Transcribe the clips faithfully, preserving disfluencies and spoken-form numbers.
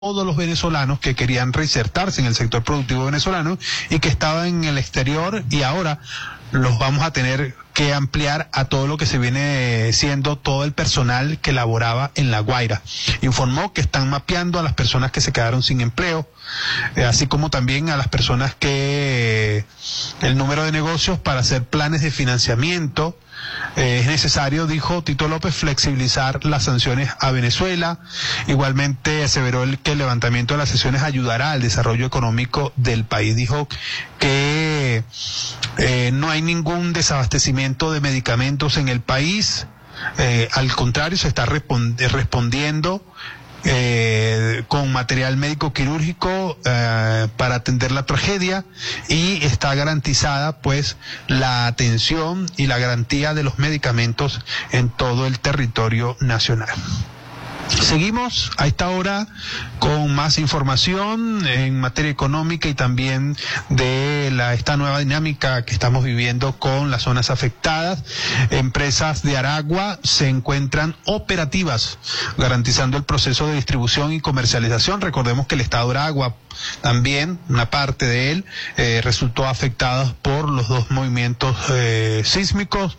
todos los venezolanos que querían reinsertarse en el sector productivo venezolano y que estaban en el exterior, y ahora los vamos a tener que ampliar a todo lo que se viene siendo todo el personal que laboraba en La Guaira. Informó que están mapeando a las personas que se quedaron sin empleo, eh, así como también a las personas que el número de negocios para hacer planes de financiamiento. Eh, es necesario, dijo Tito López, flexibilizar las sanciones a Venezuela. Igualmente aseveró el, que el levantamiento de las sanciones ayudará al desarrollo económico del país. Dijo que eh, no hay ningún desabastecimiento de medicamentos en el país, eh, al contrario, se está respond- respondiendo Eh, con material médico quirúrgico eh, para atender la tragedia, y está garantizada pues la atención y la garantía de los medicamentos en todo el territorio nacional. Seguimos a esta hora con más información en materia económica y también de la, esta nueva dinámica que estamos viviendo con las zonas afectadas. Empresas de Aragua se encuentran operativas, garantizando el proceso de distribución y comercialización. Recordemos que el estado de Aragua, también una parte de él, eh, resultó afectada por los dos movimientos eh, sísmicos,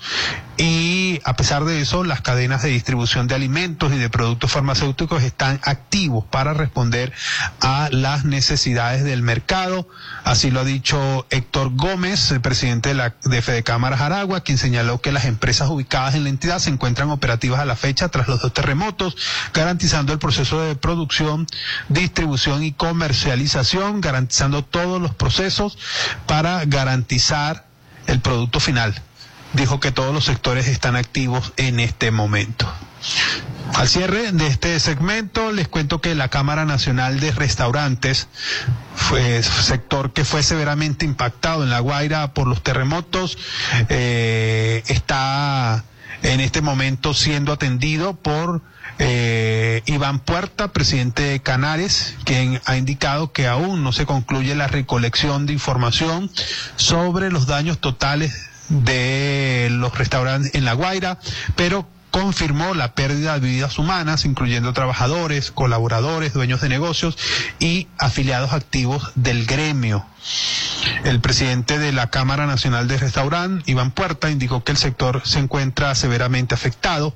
y a pesar de eso, las cadenas de distribución de alimentos y de productos farmacéuticos están activos para responder a las necesidades del mercado. Así lo ha dicho Héctor Gómez, el presidente de la de Fede Cámaras Aragua, quien señaló que las empresas ubicadas en la entidad se encuentran operativas a la fecha tras los dos terremotos, garantizando el proceso de producción, distribución y comercialización, garantizando todos los procesos para garantizar el producto final. Dijo que todos los sectores están activos en este momento. Al cierre de este segmento, les cuento que la Cámara Nacional de Restaurantes, fue sector que fue severamente impactado en La Guaira por los terremotos, eh, está en este momento siendo atendido por eh, Iván Puerta, presidente de Canares, quien ha indicado que aún no se concluye la recolección de información sobre los daños totales de los restaurantes en La Guaira, pero confirmó la pérdida de vidas humanas, incluyendo trabajadores, colaboradores, dueños de negocios y afiliados activos del gremio. El presidente de la Cámara Nacional de Restaurante, Iván Puerta, indicó que el sector se encuentra severamente afectado.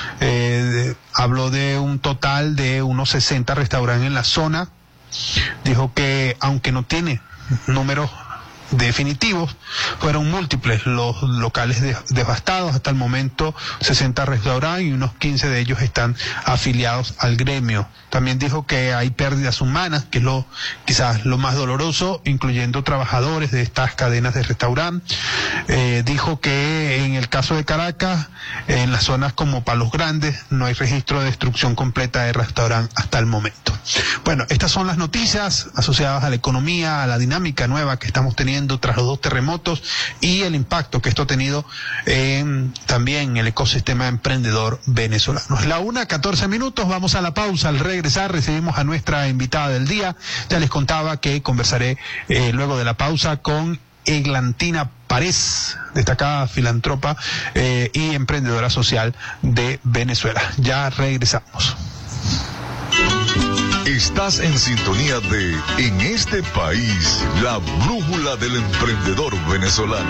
Eh, habló de un total de unos sesenta restaurantes en la zona. Dijo que aunque no tiene números definitivos, fueron múltiples los locales de, devastados. Hasta el momento sesenta restaurantes y unos quince de ellos están afiliados al gremio. También dijo que hay pérdidas humanas, que es lo quizás lo más doloroso, incluyendo trabajadores de estas cadenas de restaurantes. Eh, dijo que en el caso de Caracas, en las zonas como Palos Grandes, no hay registro de destrucción completa de restaurantes hasta el momento. Bueno, estas son las noticias asociadas a la economía, a la dinámica nueva que estamos teniendo tras los dos terremotos y el impacto que esto ha tenido en también el ecosistema emprendedor venezolano. Es la una, catorce minutos, vamos a la pausa. Al regresar recibimos a nuestra invitada del día. Ya les contaba que conversaré eh, luego de la pausa con Eglantina Párez, destacada filántropa eh, y emprendedora social de Venezuela. Ya regresamos. Estás en sintonía de En este país, la brújula del emprendedor venezolano.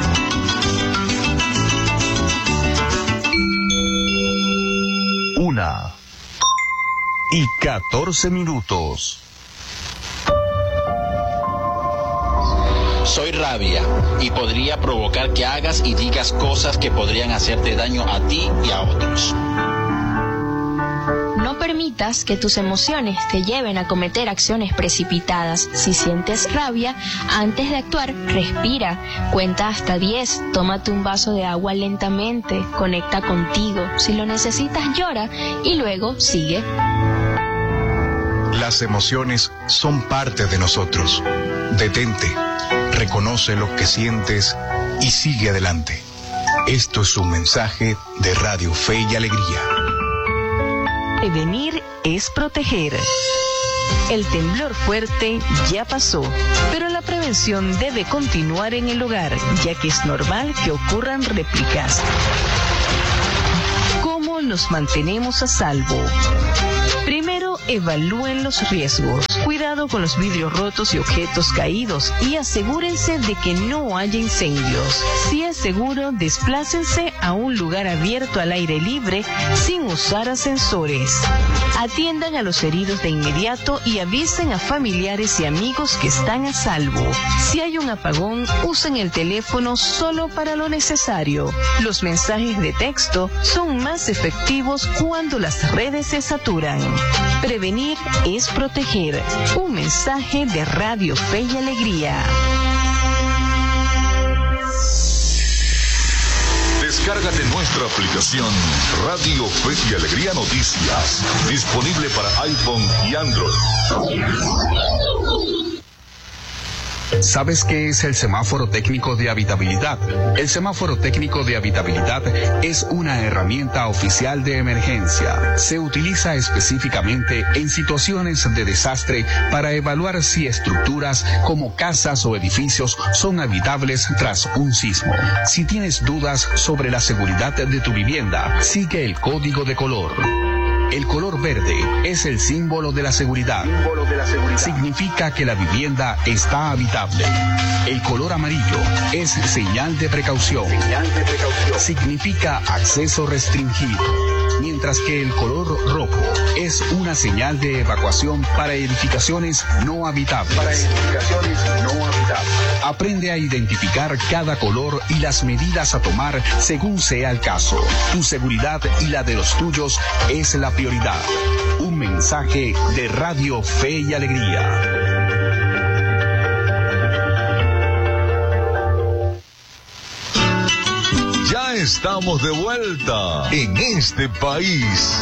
Una y catorce minutos. Soy rabia y podría provocar que hagas y digas cosas que podrían hacerte daño a ti y a otros. No permitas que tus emociones te lleven a cometer acciones precipitadas. Si sientes rabia, antes de actuar, respira, cuenta hasta diez, tómate un vaso de agua lentamente, conecta contigo. Si lo necesitas, llora y luego sigue. Las emociones son parte de nosotros. Detente, reconoce lo que sientes y sigue adelante. Esto es un mensaje de Radio Fe y Alegría. Prevenir es proteger. El temblor fuerte ya pasó, pero la prevención debe continuar en el hogar, ya que es normal que ocurran réplicas. ¿Cómo nos mantenemos a salvo? Primero, evalúen los riesgos. Cuidado con los vidrios rotos y objetos caídos y asegúrense de que no haya incendios. Si es seguro, desplácense a un lugar abierto al aire libre sin usar ascensores. Atiendan a los heridos de inmediato y avisen a familiares y amigos que están a salvo. Si hay un apagón, usen el teléfono solo para lo necesario. Los mensajes de texto son más efectivos cuando las redes se saturan. Prevenir es proteger. Un mensaje de Radio Fe y Alegría. Descárgate nuestra aplicación Radio Fe y Alegría Noticias, disponible para iPhone y Android. ¿Sabes qué es el semáforo técnico de habitabilidad? El semáforo técnico de habitabilidad es una herramienta oficial de emergencia. Se utiliza específicamente en situaciones de desastre para evaluar si estructuras como casas o edificios son habitables tras un sismo. Si tienes dudas sobre la seguridad de tu vivienda, sigue el código de color. El color verde es el símbolo de la seguridad. Símbolo de la seguridad. Significa que la vivienda está habitable. El color amarillo es señal de precaución. Señal de precaución. Significa acceso restringido. Mientras que el color rojo es una señal de evacuación para edificaciones no habitables. Para edificaciones no habitables. Aprende a identificar cada color y las medidas a tomar según sea el caso. Tu seguridad y la de los tuyos es la prioridad. Un mensaje de Radio Fe y Alegría. Ya estamos de vuelta en este país.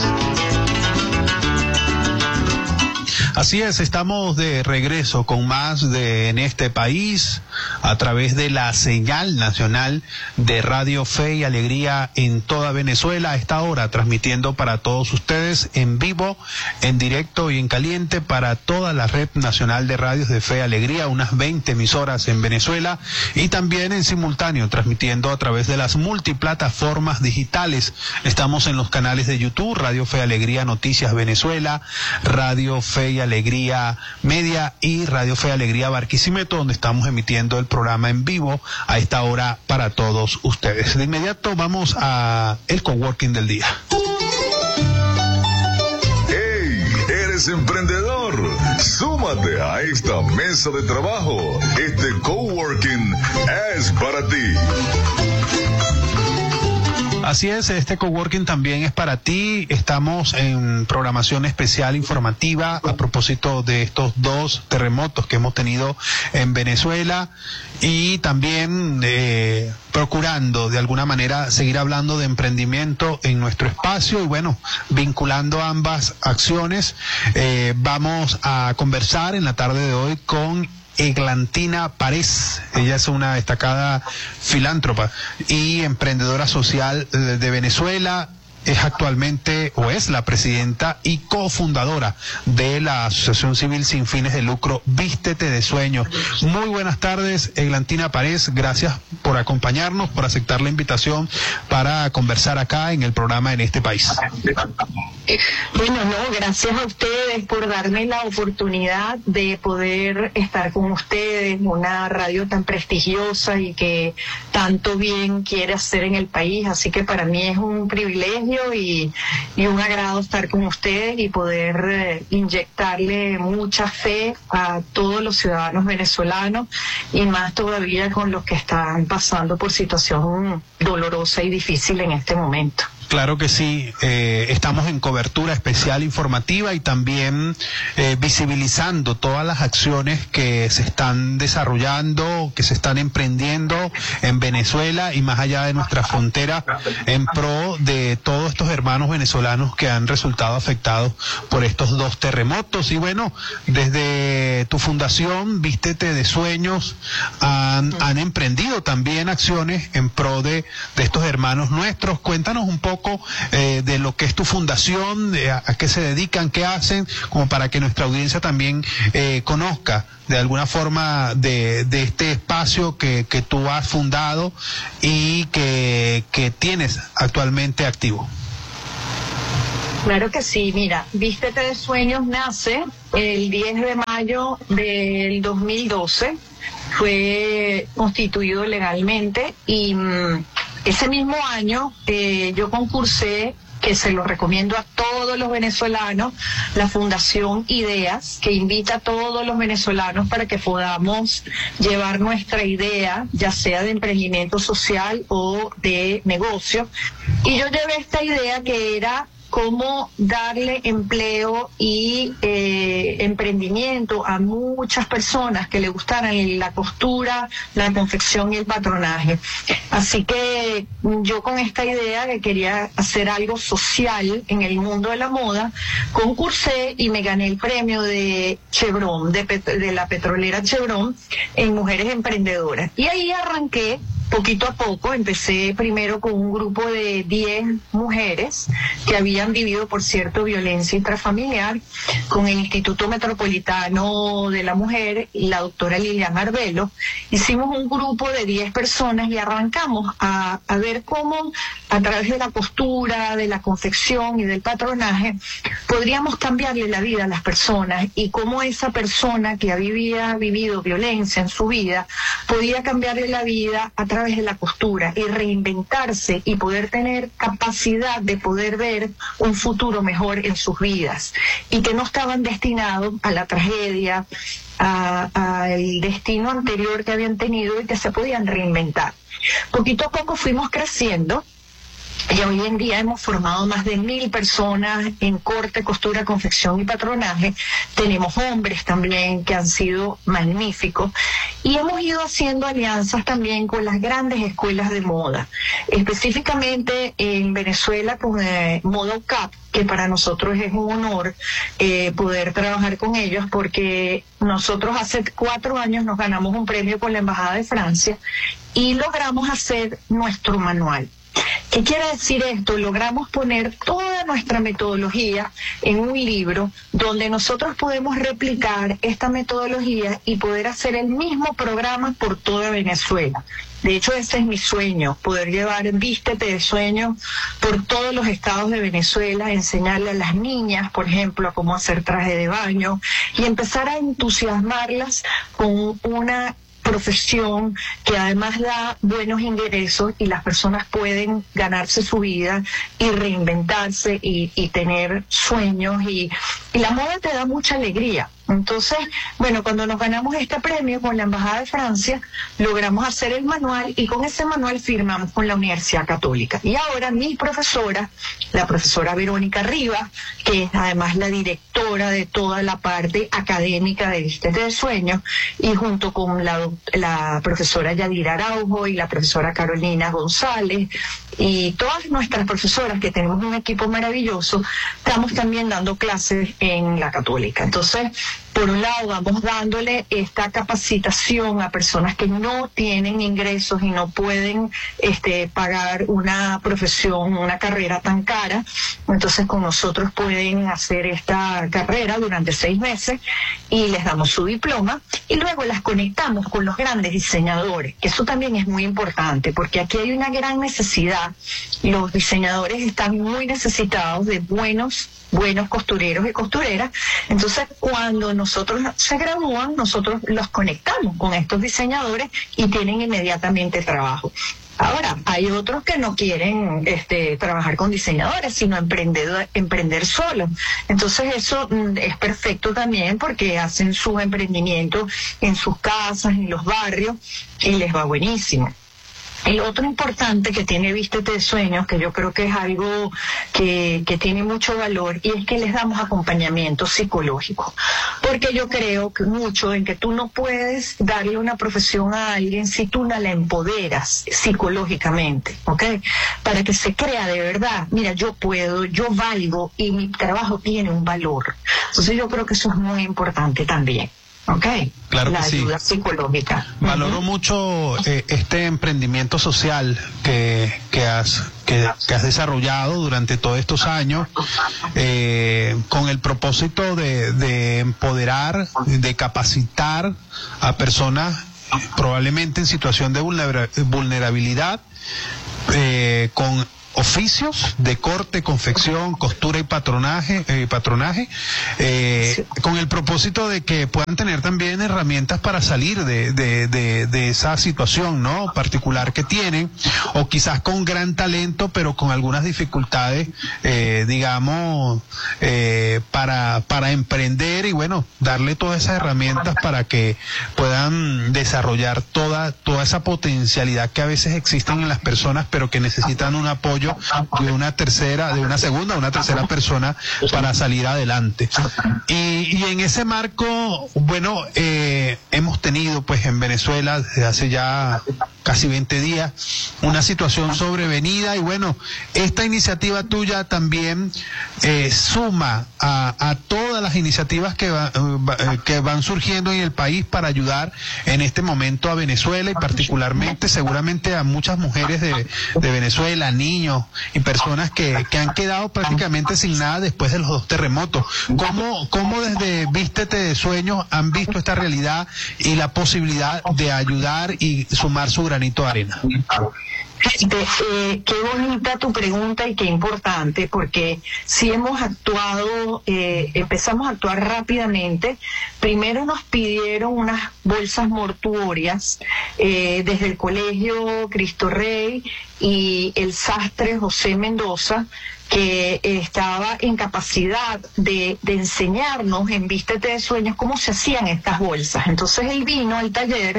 Así es, estamos de regreso con más de En este país a través de la señal nacional de Radio Fe y Alegría en toda Venezuela. A esta hora transmitiendo para todos ustedes en vivo, en directo y en caliente para toda la red nacional de radios de Fe y Alegría, unas veinte emisoras en Venezuela, y también en simultáneo transmitiendo a través de las multiplataformas digitales. Estamos en los canales de YouTube, Radio Fe y Alegría Noticias Venezuela, Radio Fe y Alegría Media y Radio Fe y Alegría Barquisimeto, donde estamos emitiendo el programa en vivo a esta hora para todos ustedes. De inmediato vamos a el coworking del día. ¡Hey! ¿Eres emprendedor? Súmate a esta mesa de trabajo. Este coworking es para ti. Así es, este coworking también es para ti. Estamos en programación especial informativa a propósito de estos dos terremotos que hemos tenido en Venezuela y también eh, procurando de alguna manera seguir hablando de emprendimiento en nuestro espacio y bueno, vinculando ambas acciones. Eh, vamos a conversar en la tarde de hoy con Eglantina Párez. Ella es una destacada filántropa y emprendedora social de Venezuela. Es actualmente, o es la presidenta y cofundadora de la Asociación Civil Sin Fines de Lucro Vístete de Sueños. Muy buenas tardes, Eglantina Párez. Gracias por acompañarnos, por aceptar la invitación para conversar acá en el programa En este país. Bueno, no, gracias a ustedes por darme la oportunidad de poder estar con ustedes, una radio tan prestigiosa y que tanto bien quiere hacer en el país. Así que para mí es un privilegio Y, y un agrado estar con ustedes y poder eh, inyectarle mucha fe a todos los ciudadanos venezolanos y más todavía con los que están pasando por situación dolorosa y difícil en este momento. Claro que sí, eh, estamos en cobertura especial informativa y también eh, visibilizando todas las acciones que se están desarrollando, que se están emprendiendo en Venezuela y más allá de nuestra frontera en pro de todos estos hermanos venezolanos que han resultado afectados por estos dos terremotos. Y bueno, desde tu fundación Vístete de Sueños han, han emprendido también acciones en pro de, de estos hermanos nuestros. Cuéntanos un poco Eh, de lo que es tu fundación, de a, a qué se dedican, qué hacen, como para que nuestra audiencia también eh, conozca de alguna forma de, de este espacio que, que tú has fundado y que, que tienes actualmente activo. Claro que sí, mira, Vístete de Sueños nace el diez de mayo del dos mil doce, fue constituido legalmente y mmm, ese mismo año eh, yo concursé, que se lo recomiendo a todos los venezolanos, la Fundación Ideas, que invita a todos los venezolanos para que podamos llevar nuestra idea, ya sea de emprendimiento social o de negocio. Y yo llevé esta idea que era cómo darle empleo y eh, emprendimiento a muchas personas que le gustaran la costura, la confección y el patronaje. Así que yo con esta idea que quería hacer algo social en el mundo de la moda, concursé y me gané el premio de Chevron, de, de la petrolera Chevron, en Mujeres Emprendedoras. Y ahí arranqué poquito a poco. Empecé primero con un grupo de diez mujeres que habían vivido, por cierto, violencia intrafamiliar, con el Instituto Metropolitano de la Mujer y la doctora Liliana Arbelo. Hicimos un grupo de diez personas y arrancamos a, a ver cómo, a través de la costura, de la confección y del patronaje, podríamos cambiarle la vida a las personas, y cómo esa persona que había vivido violencia en su vida podía cambiarle la vida a través de la costura y reinventarse y poder tener capacidad de poder ver un futuro mejor en sus vidas, y que no estaban destinados a la tragedia, al destino anterior que habían tenido, y que se podían reinventar. Poquito a poco fuimos creciendo. Y hoy en día hemos formado más de mil personas en corte, costura, confección y patronaje. Tenemos hombres también que han sido magníficos. Y hemos ido haciendo alianzas también con las grandes escuelas de moda. Específicamente en Venezuela con eh, Moda U C A P, que para nosotros es un honor eh, poder trabajar con ellos, porque nosotros hace cuatro años nos ganamos un premio con la Embajada de Francia y logramos hacer nuestro manual. ¿Qué quiere decir esto? Logramos poner toda nuestra metodología en un libro donde nosotros podemos replicar esta metodología y poder hacer el mismo programa por toda Venezuela. De hecho, ese es mi sueño, poder llevar Vístete de Sueños por todos los estados de Venezuela, enseñarle a las niñas, por ejemplo, a cómo hacer traje de baño y empezar a entusiasmarlas con una profesión que además da buenos ingresos, y las personas pueden ganarse su vida y reinventarse y, y tener sueños, y, y la moda te da mucha alegría. Entonces, bueno, cuando nos ganamos este premio con la Embajada de Francia, logramos hacer el manual, y con ese manual firmamos con la Universidad Católica. Y ahora mi profesora, la profesora Verónica Rivas, que es además la directora de toda la parte académica de Vístete de Sueños, y junto con la, la profesora Yadira Araujo y la profesora Carolina González, y todas nuestras profesoras, que tenemos un equipo maravilloso, estamos también dando clases en la Católica. Entonces, por un lado, vamos dándole esta capacitación a personas que no tienen ingresos y no pueden este, pagar una profesión, una carrera tan cara. Entonces, con nosotros pueden hacer esta carrera durante seis meses y les damos su diploma, y luego las conectamos con los grandes diseñadores, que eso también es muy importante, porque aquí hay una gran necesidad. Los diseñadores están muy necesitados de buenos buenos costureros y costureras. Entonces, cuando nosotros se gradúan, nosotros los conectamos con estos diseñadores y tienen inmediatamente trabajo. Ahora, hay otros que no quieren este, trabajar con diseñadores, sino emprender, emprender solos. Entonces, eso mm, es perfecto también, porque hacen sus emprendimientos en sus casas, en los barrios, y les va buenísimo. El otro importante que tiene Vístete de Sueños, que yo creo que es algo que, que tiene mucho valor, y es que les damos acompañamiento psicológico. Porque yo creo que mucho en que tú no puedes darle una profesión a alguien si tú no la empoderas psicológicamente, ¿ok? Para que se crea de verdad, mira, yo puedo, yo valgo y mi trabajo tiene un valor. Entonces yo creo que eso es muy importante también. Ok, claro la que ayuda sí. psicológica. Valoro uh-huh. mucho eh, este emprendimiento social que, que, has, que, que has desarrollado durante todos estos años, eh, con el propósito de, de empoderar, de capacitar a personas probablemente en situación de vulnera- vulnerabilidad, eh, con oficios de corte, confección, costura y patronaje, eh, patronaje eh, sí. con el propósito de que puedan tener también herramientas para salir de, de, de, de esa situación, ¿no?, particular que tienen, o quizás con gran talento, pero con algunas dificultades, eh, digamos, eh, para, para emprender y, bueno, darle todas esas herramientas para que puedan desarrollar toda, toda esa potencialidad que a veces existen en las personas, pero que necesitan un apoyo de una tercera, de una segunda, una tercera persona para salir adelante. Y, y en ese marco, bueno, eh, hemos tenido pues en Venezuela desde hace ya casi veinte días una situación sobrevenida, y bueno, esta iniciativa tuya también eh, suma a, a todas las iniciativas que, va, eh, que van surgiendo en el país para ayudar en este momento a Venezuela, y particularmente seguramente a muchas mujeres de, de Venezuela, niños y personas que, que han quedado prácticamente sin nada después de los dos terremotos. ¿Cómo, cómo desde Vístete de Sueños han visto esta realidad y la posibilidad de ayudar y sumar su granito de arena? Este, eh, qué bonita tu pregunta y qué importante, porque si hemos actuado, eh, empezamos a actuar rápidamente. Primero nos pidieron unas bolsas mortuorias eh, desde el Colegio Cristo Rey y el sastre José Mendoza, que estaba en capacidad de, de enseñarnos en Vístete de Sueños cómo se hacían estas bolsas. Entonces él vino al taller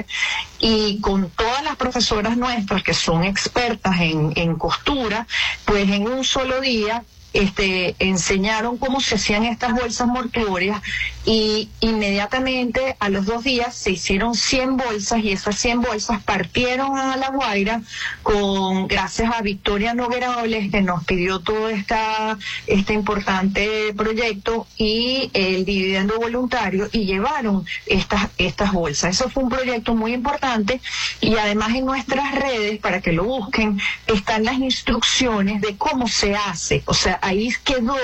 y con todas las profesoras nuestras que son expertas en, en costura, pues en un solo día Este, enseñaron cómo se hacían estas bolsas mortuorias, y inmediatamente a los dos días se hicieron cien bolsas, y esas cien bolsas partieron a La Guaira con, gracias a Victoria Nogueroles, que nos pidió todo esta, este importante proyecto y el dividendo voluntario, y llevaron estas, estas bolsas. Eso fue un proyecto muy importante, y además en nuestras redes, para que lo busquen, están las instrucciones de cómo se hace. O sea, ahí quedó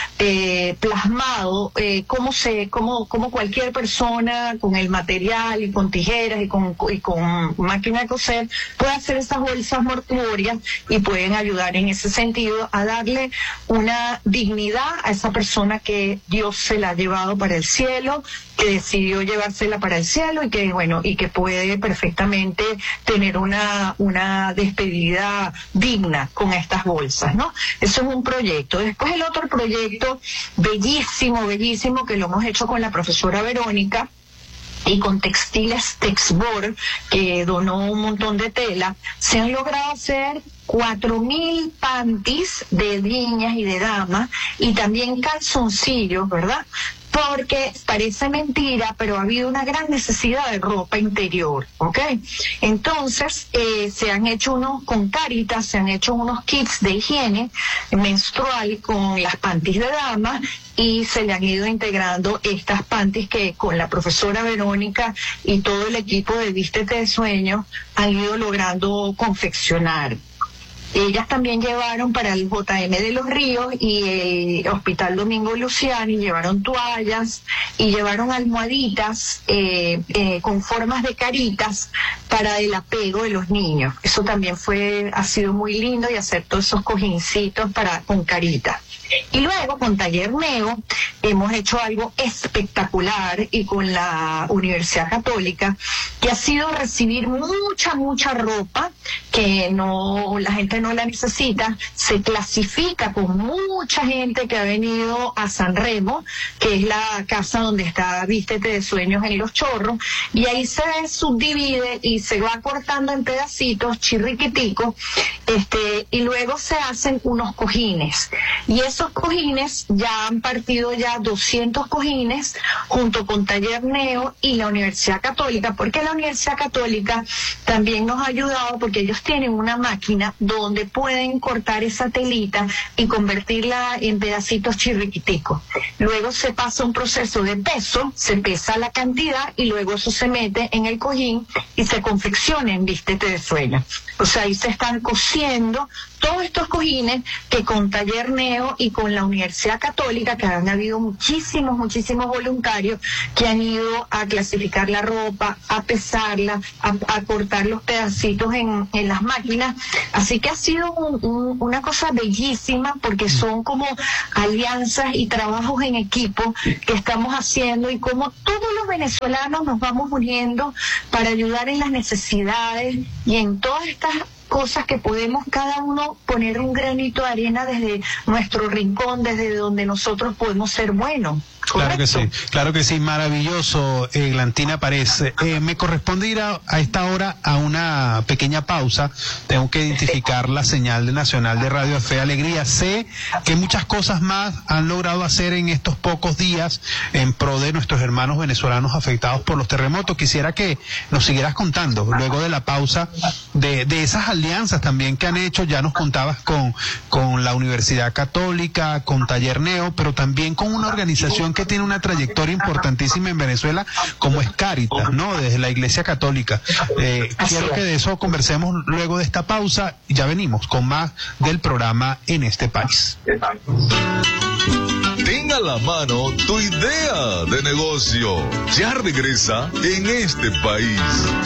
eh, plasmado eh, cómo se, cómo, cómo cualquier persona con el material y con tijeras y con, y con máquina de coser puede hacer esas bolsas mortuorias, y pueden ayudar en ese sentido a darle una dignidad a esa persona que Dios se la ha llevado para el cielo, que decidió llevársela para el cielo, y que bueno, y que puede perfectamente tener una, una despedida digna con estas bolsas, ¿no? Eso es un proyecto. Después el otro proyecto bellísimo, bellísimo, que lo hemos hecho con la profesora Verónica y con Textiles Texbor, que donó un montón de tela. Se han logrado hacer cuatro mil panties de niñas y de damas, y también calzoncillos, ¿verdad? Porque parece mentira, pero ha habido una gran necesidad de ropa interior, ¿ok? Entonces, eh, se han hecho unos, con Caritas, se han hecho unos kits de higiene menstrual con las panties de dama, y se le han ido integrando estas panties que con la profesora Verónica y todo el equipo de Vístete de Sueños han ido logrando confeccionar. Ellas también llevaron para el J M de los Ríos y el Hospital Domingo Luciani, llevaron toallas y llevaron almohaditas eh, eh, con formas de caritas para el apego de los niños. Eso también fue, ha sido muy lindo, y hacer todos esos cojincitos para, con caritas. Y luego con Taller Neo hemos hecho algo espectacular, y con la Universidad Católica, que ha sido recibir mucha, mucha ropa que no, la gente no la necesita. Se clasifica con mucha gente que ha venido a San Remo, que es la casa donde está Vístete de Sueños en Los Chorros, y ahí se subdivide y se va cortando en pedacitos chirriquiticos, este, y luego se hacen unos cojines, y esos cojines ya han partido ya doscientos cojines junto con Taller Neo y la Universidad Católica, porque la Universidad Católica también nos ha ayudado, porque ellos tienen una máquina donde pueden cortar esa telita y convertirla en pedacitos chirriquiticos. Luego se pasa un proceso de peso, se pesa la cantidad, y luego eso se mete en el cojín y se confecciona en Vístete de Sueños. O sea, ahí se están cosiendo todos estos cojines que con Taller Neo y con la Universidad Católica, que han habido muchísimos, muchísimos voluntarios que han ido a clasificar la ropa, a pesarla, a, a cortar los pedacitos en, en las máquinas. Así que ha sido un, un, una cosa bellísima, porque son como alianzas y trabajos en equipo que estamos haciendo, y como todos los venezolanos nos vamos uniendo para ayudar en las necesidades y en todas estas cosas que podemos cada uno poner un granito de arena desde nuestro rincón, desde donde nosotros podemos ser buenos. Claro que sí, claro que sí, maravilloso, Eglantina Párez. Eh, me corresponde ir a, a esta hora a una pequeña pausa. Tengo que identificar la señal de Nacional de Radio Fe y Alegría. Sé que muchas cosas más han logrado hacer en estos pocos días en pro de nuestros hermanos venezolanos afectados por los terremotos. Quisiera que nos siguieras contando, luego de la pausa, de, de esas alianzas también que han hecho. Ya nos contabas con, con la Universidad Católica, con Taller Neo, pero también con una organización que tiene una trayectoria importantísima en Venezuela, como es Cáritas, ¿no? Desde la Iglesia Católica. Eh, quiero que de eso conversemos luego de esta pausa, y ya venimos con más del programa En este País. Ten a la mano tu idea de negocio. Ya regresa En este País.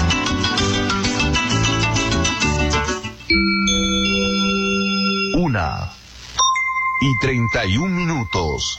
Una y treinta y un minutos.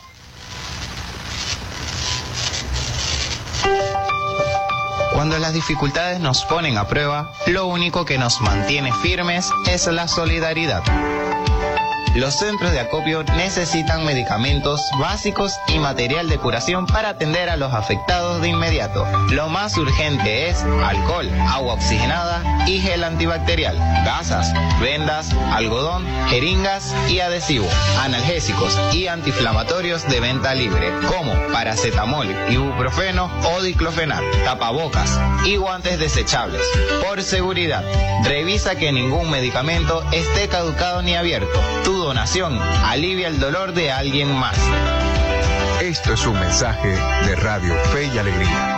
Cuando las dificultades nos ponen a prueba, lo único que nos mantiene firmes es la solidaridad. Los centros de acopio necesitan medicamentos básicos y material de curación para atender a los afectados de inmediato. Lo más urgente es alcohol, agua oxigenada y gel antibacterial, gasas, vendas, algodón, jeringas y adhesivo, analgésicos y antiinflamatorios de venta libre, como paracetamol, ibuprofeno o diclofenac, tapabocas y guantes desechables. Por seguridad, revisa que ningún medicamento esté caducado ni abierto. Tu donación alivia el dolor de alguien más. Esto es un mensaje de Radio Fe y Alegría.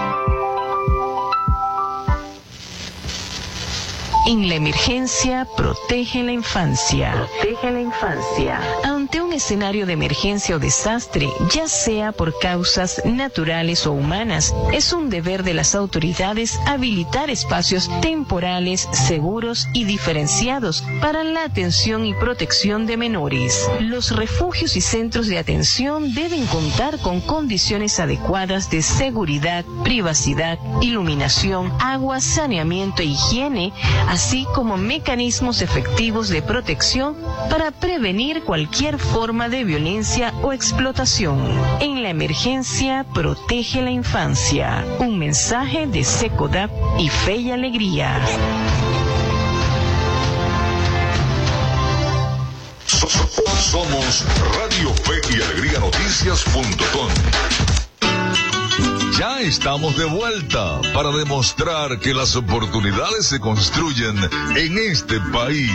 En la emergencia, protege la infancia. Protege la infancia. Ante un escenario de emergencia o desastre, ya sea por causas naturales o humanas, es un deber de las autoridades habilitar espacios temporales, seguros y diferenciados para la atención y protección de menores. Los refugios y centros de atención deben contar con condiciones adecuadas de seguridad, privacidad, iluminación, agua, saneamiento e higiene, así como mecanismos efectivos de protección para prevenir cualquier forma de violencia o explotación. En la emergencia, protege la infancia. Un mensaje de SECODAP y Fe y Alegría. Somos Radio Fe y Alegría Noticias punto com. Ya estamos de vuelta para demostrar que las oportunidades se construyen en este país.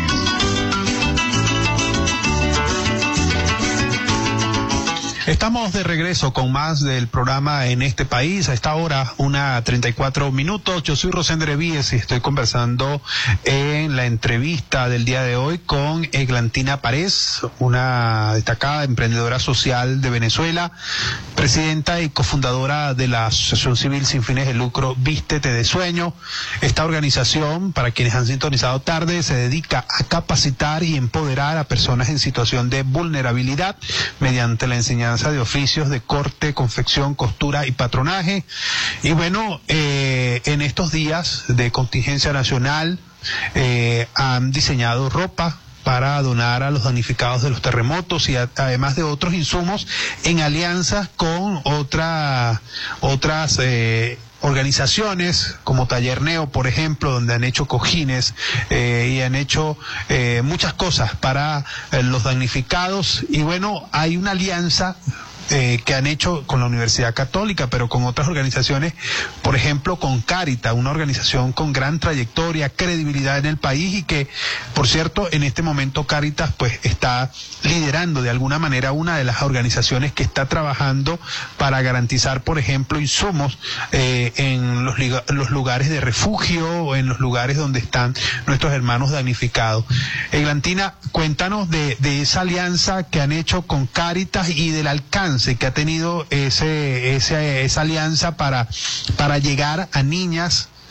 Estamos de regreso con más del programa En este País. A esta hora, una treinta y cuatro minutos. Yo soy Rosendre Víez y estoy conversando en la entrevista del día de hoy con Eglantina Párez, una destacada emprendedora social de Venezuela, presidenta y cofundadora de la Asociación Civil Sin Fines de Lucro Vístete de Sueño. Esta organización, para quienes han sintonizado tarde, se dedica a capacitar y empoderar a personas en situación de vulnerabilidad mediante la enseñanza de oficios de corte, confección, costura y patronaje. Y bueno, eh, en estos días de contingencia nacional eh, han diseñado ropa para donar a los damnificados de los terremotos y a, además de otros insumos en alianzas con otra, otras eh, organizaciones como Taller Neo, por ejemplo, donde han hecho cojines eh, y han hecho eh, muchas cosas para eh, los damnificados. Y bueno, hay una alianza Eh, que han hecho con la Universidad Católica, pero con otras organizaciones, por ejemplo con Cáritas, una organización con gran trayectoria, credibilidad en el país, y que, por cierto, en este momento Cáritas pues está liderando de alguna manera una de las organizaciones que está trabajando para garantizar, por ejemplo, insumos eh, en los, los lugares de refugio o en los lugares donde están nuestros hermanos damnificados. Eglantina, cuéntanos de, de esa alianza que han hecho con Cáritas y del alcance que ha tenido ese, ese, esa alianza para, para llegar a niñas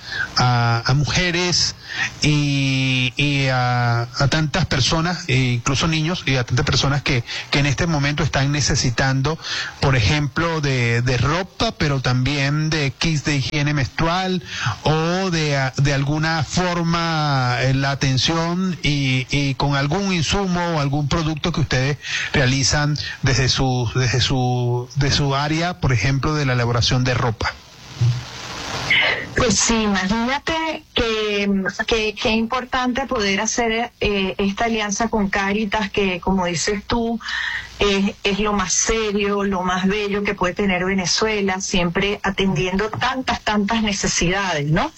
a, a mujeres y, y a, a tantas personas, e incluso niños, y a tantas personas que, que en este momento están necesitando, por ejemplo, de, de ropa, pero también de kits de higiene menstrual o de, de alguna forma la atención y, y con algún insumo o algún producto que ustedes realizan desde su, desde su, de su área, por ejemplo, de la elaboración de ropa? Pues sí, imagínate que que, que importante poder hacer eh, esta alianza con Cáritas, que como dices tú, es, es lo más serio, lo más bello que puede tener Venezuela, siempre atendiendo tantas, tantas necesidades, ¿no?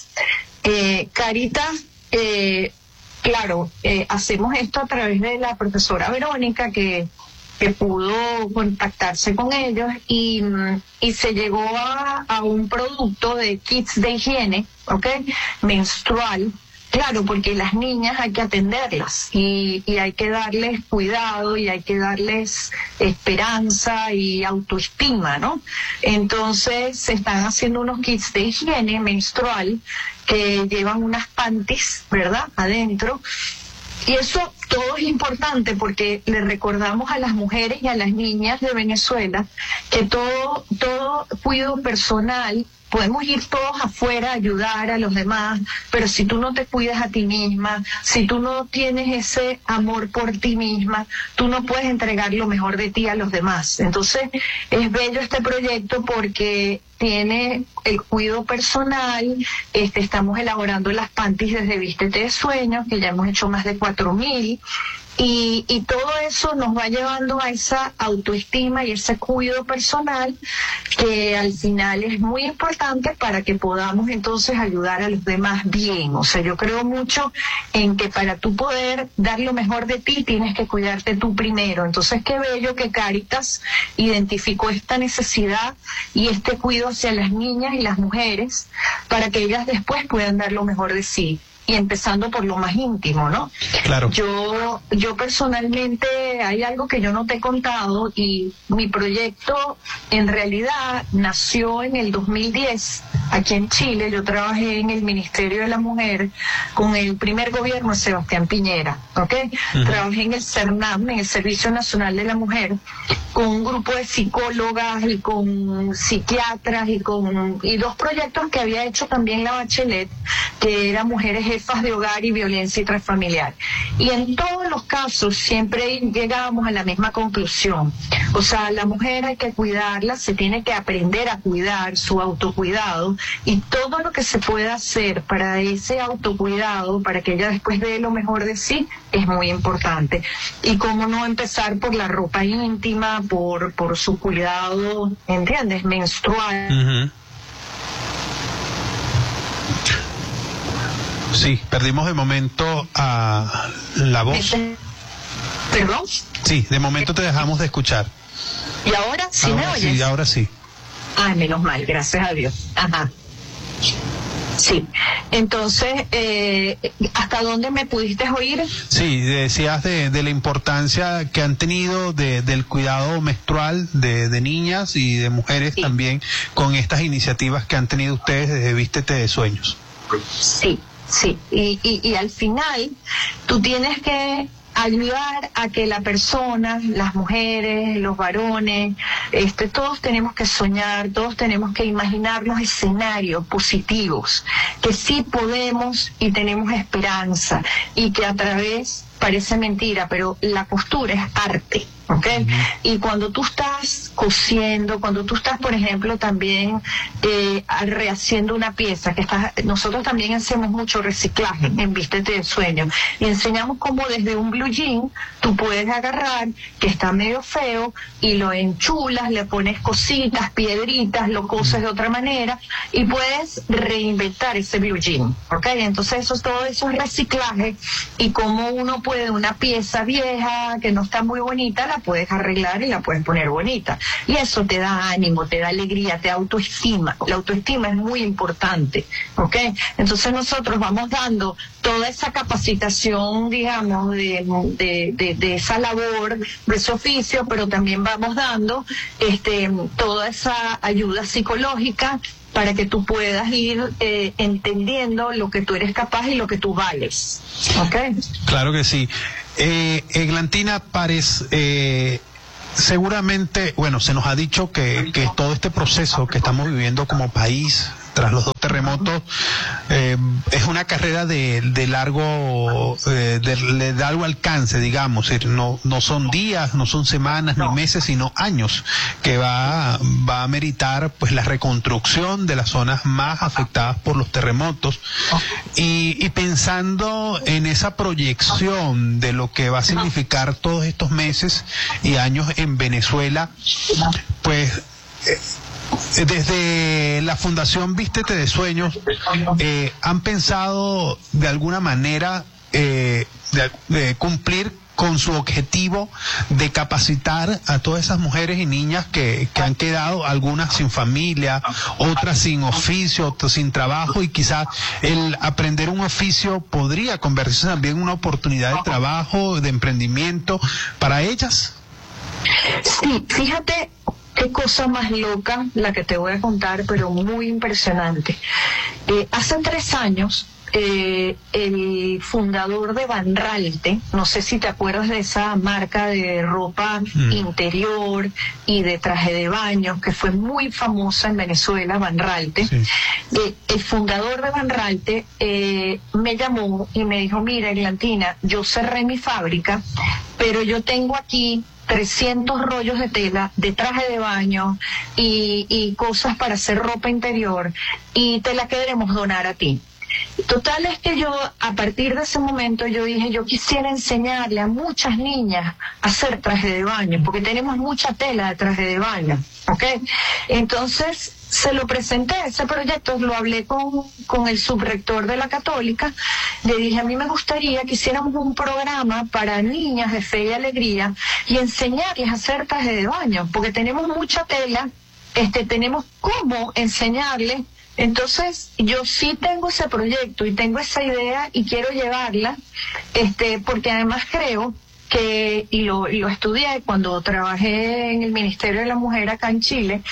Eh, Cáritas, eh, claro, eh, hacemos esto a través de la profesora Verónica, que que pudo contactarse con ellos y, y se llegó a, a un producto de kits de higiene, ¿ok? Menstrual. Claro, porque las niñas hay que atenderlas y, y hay que darles cuidado y hay que darles esperanza y autoestima, ¿no? Entonces se están haciendo unos kits de higiene menstrual que llevan unas panties, ¿verdad?, adentro. Y eso todo es importante porque le recordamos a las mujeres y a las niñas de Venezuela que todo, todo cuidado personal, podemos ir todos afuera a ayudar a los demás, pero si tú no te cuidas a ti misma, si tú no tienes ese amor por ti misma, tú no puedes entregar lo mejor de ti a los demás. Entonces es bello este proyecto porque tiene el cuidado personal, este, estamos elaborando las panties desde Vístete de Sueños, que ya hemos hecho más de cuatro mil, y, y todo eso nos va llevando a esa autoestima y ese cuidado personal que al final es muy importante para que podamos entonces ayudar a los demás bien. O sea, yo creo mucho en que para tú poder dar lo mejor de ti tienes que cuidarte tú primero. Entonces qué bello que Cáritas identificó esta necesidad y este cuidado hacia las niñas y las mujeres para que ellas después puedan dar lo mejor de sí. Y empezando por lo más íntimo, ¿no? Claro. Yo, yo personalmente hay algo que yo no te he contado y mi proyecto en realidad nació en el dos mil diez aquí en Chile. Yo trabajé en el Ministerio de la Mujer con el primer gobierno de Sebastián Piñera, ¿ok? Uh-huh. Trabajé en el CERNAM, en el Servicio Nacional de la Mujer, con un grupo de psicólogas y con psiquiatras y con y dos proyectos que había hecho también la Bachelet, que era Mujeres Jefas de Hogar y Violencia Intrafamiliar. Y en todos los casos siempre llegábamos a la misma conclusión. O sea, la mujer hay que cuidarla, se tiene que aprender a cuidar, su autocuidado, y todo lo que se pueda hacer para ese autocuidado, para que ella después dé lo mejor de sí, es muy importante. Y cómo no empezar por la ropa íntima, por, por su cuidado, ¿entiendes?, menstrual. Uh-huh. Sí, perdimos de momento a la voz. ¿Perdón? Sí, de momento te dejamos de escuchar. ¿Y ahora sí ahora me oyes? Sí, ahora sí. Ay, menos mal, gracias a Dios. Ajá. Sí, entonces, eh, ¿hasta dónde me pudiste oír? Sí, decías de, de la importancia que han tenido de, del cuidado menstrual de, de niñas y de mujeres, sí, también con estas iniciativas que han tenido ustedes desde Vístete de Sueños. Sí. Sí, y, y, y al final tú tienes que ayudar a que la persona, las mujeres, los varones, este, todos tenemos que soñar, todos tenemos que imaginarnos escenarios positivos, que sí podemos y tenemos esperanza, y que a través, parece mentira, pero la costura es arte, ¿ok? Uh-huh. Y cuando tú estás cosiendo, cuando tú estás, por ejemplo, también eh, rehaciendo una pieza, que estás, nosotros también hacemos mucho reciclaje en Vístete de Sueño, y enseñamos cómo desde un blue jean tú puedes agarrar, que está medio feo, y lo enchulas, le pones cositas, piedritas, lo coses de otra manera, y puedes reinventar ese blue jean, ¿ok? Entonces eso, todo eso es reciclaje, y como uno puede de una pieza vieja que no está muy bonita, la puedes arreglar y la puedes poner bonita. Y eso te da ánimo, te da alegría, te da autoestima. La autoestima es muy importante, ¿ok? Entonces nosotros vamos dando toda esa capacitación, digamos, de, de, de, de esa labor, de ese oficio, pero también vamos dando este, toda esa ayuda psicológica para que tú puedas ir eh, entendiendo lo que tú eres capaz y lo que tú vales. ¿Ok? Claro que sí. Eh, Eglantina Párez, eh, seguramente, bueno, se nos ha dicho que, que todo este proceso que estamos viviendo como país tras los dos terremotos eh, es una carrera de, de largo eh, de, de largo alcance, digamos. No, no son días, no son semanas ni meses, sino años que va, va a meritar pues la reconstrucción de las zonas más afectadas por los terremotos. Y, y pensando en esa proyección de lo que va a significar todos estos meses y años en Venezuela, pues eh, desde la Fundación Vístete de Sueños, eh, ¿han pensado de alguna manera eh, de, de cumplir con su objetivo de capacitar a todas esas mujeres y niñas que, que han quedado, algunas sin familia, otras sin oficio, otras sin trabajo, y quizás el aprender un oficio podría convertirse también en una oportunidad de trabajo, de emprendimiento para ellas? Sí, fíjate qué cosa más loca la que te voy a contar, pero muy impresionante. Eh, hace tres años, eh, el fundador de Banralte, no sé si te acuerdas de esa marca de ropa mm. interior y de traje de baño, que fue muy famosa en Venezuela, Banralte. Sí. Eh, el fundador de Banralte eh, me llamó y me dijo, mira, Eglantina, yo cerré mi fábrica, pero yo tengo aquí trescientos rollos de tela de traje de baño y, y cosas para hacer ropa interior, y te la queremos donar a ti. Total es que yo, a partir de ese momento, yo dije, yo quisiera enseñarle a muchas niñas a hacer traje de baño, porque tenemos mucha tela de traje de baño, ¿ok? Entonces, se lo presenté, ese proyecto, lo hablé con, con el subrector de la Católica, le dije, a mí me gustaría que hiciéramos un programa para niñas de fe y alegría y enseñarles a hacer traje de baño, porque tenemos mucha tela, este, tenemos cómo enseñarles. Entonces, yo sí tengo ese proyecto y tengo esa idea y quiero llevarla, este, porque además creo que, y lo, y lo estudié cuando trabajé en el Ministerio de la Mujer acá en Chile,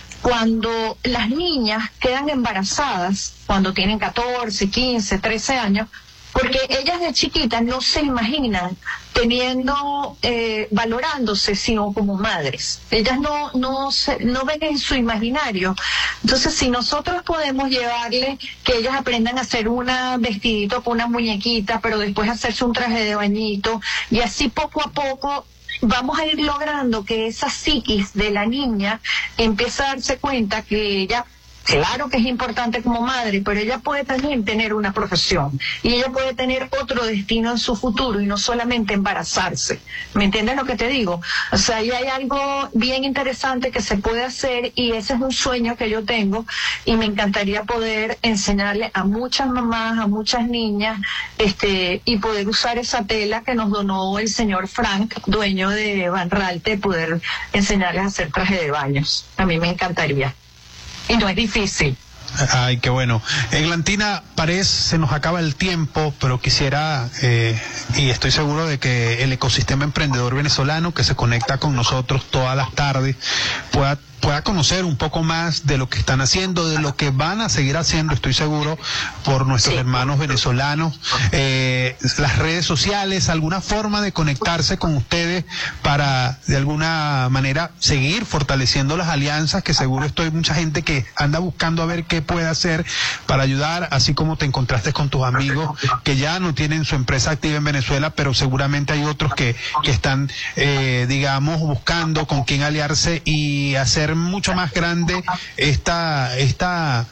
cuando las niñas quedan embarazadas, cuando tienen catorce, quince, trece años, porque ellas de chiquitas no se imaginan teniendo, eh, valorándose sino como madres. Ellas no, no, se, no ven en su imaginario. Entonces, si nosotros podemos llevarle que ellas aprendan a hacer un vestidito con una muñequita, pero después hacerse un traje de bañito, y así poco a poco vamos a ir logrando que esa psiquis de la niña empiece a darse cuenta que ella, claro que es importante como madre, pero ella puede también tener una profesión y ella puede tener otro destino en su futuro y no solamente embarazarse. ¿Me entiendes lo que te digo? O sea, ahí hay algo bien interesante que se puede hacer y ese es un sueño que yo tengo y me encantaría poder enseñarle a muchas mamás, a muchas niñas, este, y poder usar esa tela que nos donó el señor Frank, dueño de Banralte, poder enseñarles a hacer traje de baños. A mí me encantaría. Y no es difícil. Ay, qué bueno. Eglantina Párez, se nos acaba el tiempo, pero quisiera, eh, y estoy seguro de que el ecosistema emprendedor venezolano que se conecta con nosotros todas las tardes pueda pueda conocer un poco más de lo que están haciendo, de lo que van a seguir haciendo, estoy seguro, por nuestros sí. hermanos venezolanos, eh, las redes sociales, alguna forma de conectarse con ustedes para, de alguna manera, seguir fortaleciendo las alianzas, que seguro estoy mucha gente que anda buscando a ver qué puede hacer para ayudar, así como te encontraste con tus amigos que ya no tienen su empresa activa en Venezuela, pero seguramente hay otros que, que están, eh, digamos, buscando con quién aliarse y hacer mucho más grande esta esta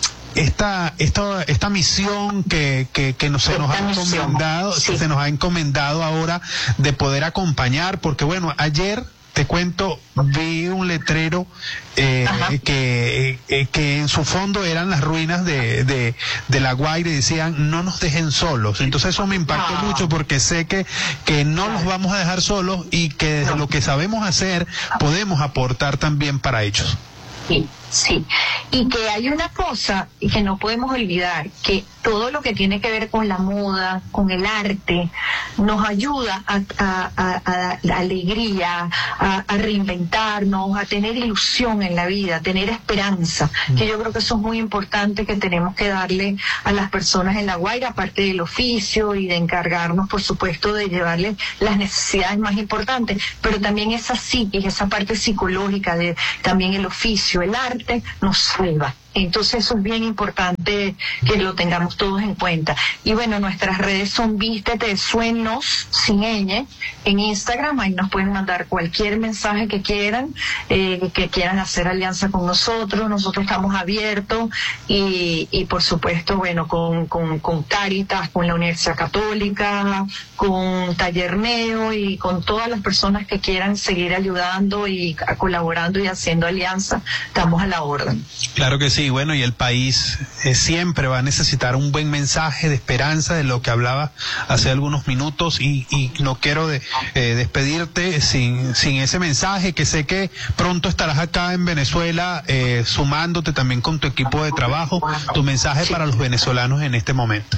esta esta esta misión que que, que nos, se nos ha encomendado sí. se nos ha encomendado ahora de poder acompañar, porque bueno, ayer te cuento, vi un letrero eh, que eh, que en su fondo eran las ruinas de, de, de La Guaira y decían, no nos dejen solos. Entonces eso me impactó ah. mucho, porque sé que, que no los vamos a dejar solos y que desde no. lo que sabemos hacer podemos aportar también para ellos. Sí, Sí, y que hay una cosa que no podemos olvidar, que todo lo que tiene que ver con la moda, con el arte, nos ayuda a, a, a, a la alegría, a, a reinventarnos, a tener ilusión en la vida, a tener esperanza, que yo creo que eso es muy importante, que tenemos que darle a las personas en La Guaira, aparte del oficio y de encargarnos, por supuesto, de llevarles las necesidades más importantes, pero también esa psiquis, esa parte psicológica, de también el oficio, el arte, nos salva. Entonces eso es bien importante que lo tengamos todos en cuenta. Y bueno, nuestras redes son Vístete Sueños, sin ñ, en Instagram. Ahí nos pueden mandar cualquier mensaje que quieran, eh, que quieran hacer alianza con nosotros. Nosotros estamos abiertos y, y por supuesto, bueno, con, con, con Cáritas, con la Universidad Católica, con Taller Neo y con todas las personas que quieran seguir ayudando y colaborando y haciendo alianza, estamos a la orden. Claro que sí. Y bueno, y el país eh, siempre va a necesitar un buen mensaje de esperanza, de lo que hablaba hace algunos minutos, y, y no quiero de, eh, despedirte sin, sin ese mensaje, que sé que pronto estarás acá en Venezuela eh, sumándote también con tu equipo de trabajo. Tu mensaje para los venezolanos en este momento.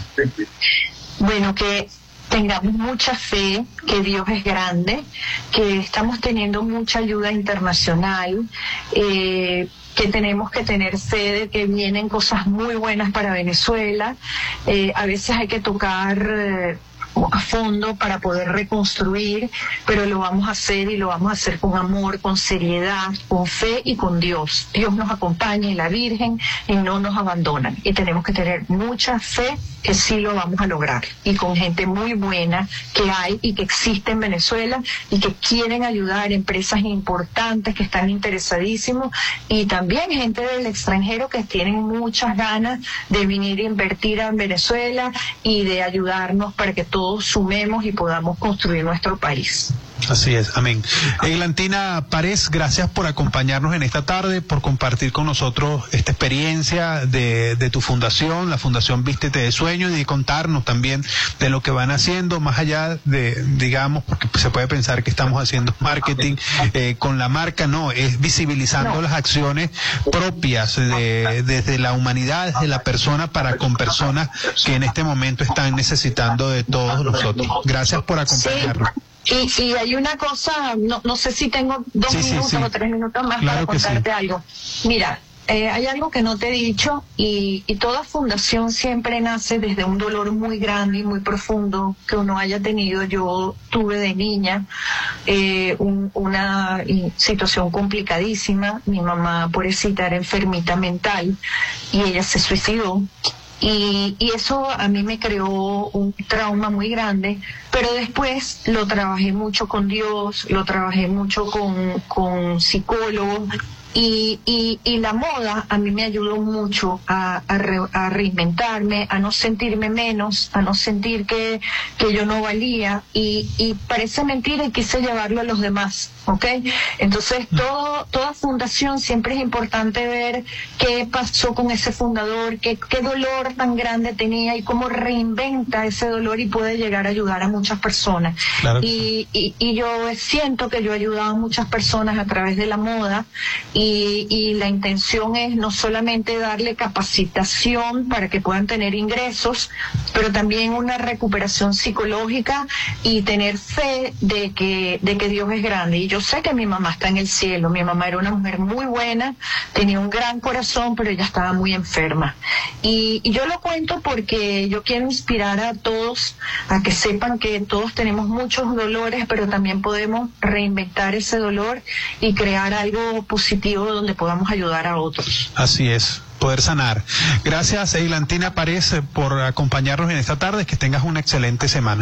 Bueno, que tengamos mucha fe, que Dios es grande, que estamos teniendo mucha ayuda internacional, eh, que tenemos que tener fe de que vienen cosas muy buenas para Venezuela. Eh, a veces hay que tocar eh, a fondo para poder reconstruir, pero lo vamos a hacer y lo vamos a hacer con amor, con seriedad, con fe y con Dios. Dios nos acompaña y la Virgen, y no nos abandonan. Y tenemos que tener mucha fe que sí lo vamos a lograr, y con gente muy buena que hay y que existe en Venezuela y que quieren ayudar, empresas importantes que están interesadísimos, y también gente del extranjero que tienen muchas ganas de venir a invertir en Venezuela y de ayudarnos para que todos sumemos y podamos construir nuestro país. Así es, amén. Eglantina Párez, gracias por acompañarnos en esta tarde, por compartir con nosotros esta experiencia de, de tu fundación, la Fundación Vístete de Sueños, y de contarnos también de lo que van haciendo, más allá de, digamos, porque se puede pensar que estamos haciendo marketing eh, con la marca. No, es visibilizando no. las acciones propias de, desde la humanidad, desde la persona, para con personas que en este momento están necesitando de todos nosotros. Gracias por acompañarnos. Sí. Y, y hay una cosa, no, no sé si tengo dos sí, minutos sí, sí. o tres minutos más claro para contarte sí. algo. Mira, eh, hay algo que no te he dicho, y, y toda fundación siempre nace desde un dolor muy grande y muy profundo que uno haya tenido. Yo tuve de niña eh, un, una situación complicadísima. Mi mamá, pobrecita, era enfermita mental y ella se suicidó. Y, y eso a mí me creó un trauma muy grande, pero después lo trabajé mucho con Dios, lo trabajé mucho con, con psicólogos, y, y, y la moda a mí me ayudó mucho a, a, re, a reinventarme, a no sentirme menos, a no sentir que, que yo no valía, y, y parece mentira, y quise llevarlo a los demás. ¿Ok? Entonces, todo, toda fundación siempre es importante ver qué pasó con ese fundador, qué, qué dolor tan grande tenía y cómo reinventa ese dolor y puede llegar a ayudar a muchas personas. Claro. Y, y, y yo siento que yo he ayudado a muchas personas a través de la moda, y, y la intención es no solamente darle capacitación para que puedan tener ingresos, pero también una recuperación psicológica y tener fe de que, de que Dios es grande. Y yo Yo sé que mi mamá está en el cielo. Mi mamá era una mujer muy buena, tenía un gran corazón, pero ella estaba muy enferma. Y, y yo lo cuento porque yo quiero inspirar a todos a que sepan que todos tenemos muchos dolores, pero también podemos reinventar ese dolor y crear algo positivo donde podamos ayudar a otros. Así es. Poder sanar. Gracias, Eglantina Párez, por acompañarnos en esta tarde. Que tengas una excelente semana.